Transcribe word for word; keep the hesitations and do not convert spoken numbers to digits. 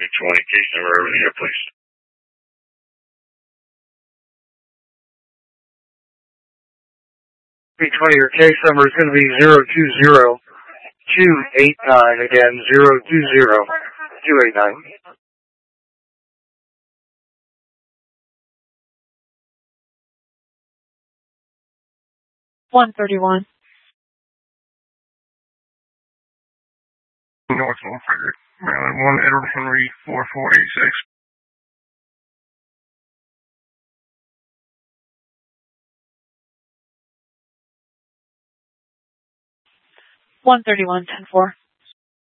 three twenty, case number over here, please. three twenty, your case number is going to be zero two zero two eight nine, again, zero two zero two eight nine. one thirty-one. North North Frederick, Maryland, one Edward Henry, four four eight six. one thirty-one, ten four.